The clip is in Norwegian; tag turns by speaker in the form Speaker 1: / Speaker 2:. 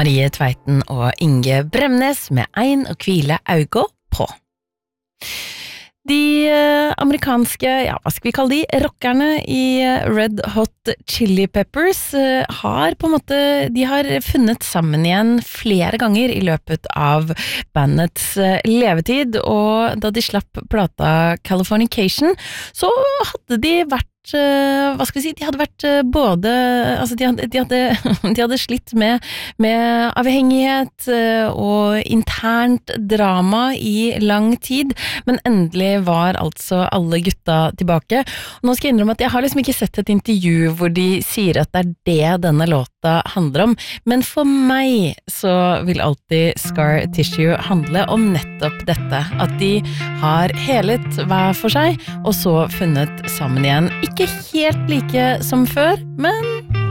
Speaker 1: Marie Tveiten og Inge Bremnes med Ein og hvile auga på. De amerikanske, hva skal vi kalle de, rockerne i Red Hot Chili Peppers har på en måte, de har funnet sammen igjen flere ganger i løpet av bandets levetid, og da de slapp plata Californication, så hadde de vært hva skal vi si, de hadde vært både, altså de hadde slitt med avhengighet og internt drama i lang tid, men endelig var altså alle gutta tilbake. Og nå skal jeg innrømme at jeg har liksom ikke sett et intervju hvor de sier at det det denne låta handler om, men for meg så vil alltid Scar Tissue handle om nettopp dette, at de har helet hver for seg, og så funnet sammen igjen. Ikke helt like som før, men